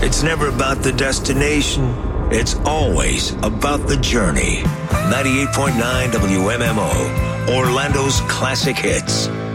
It's never about the destination. It's always about the journey. 98.9 WMMO, Orlando's classic hits.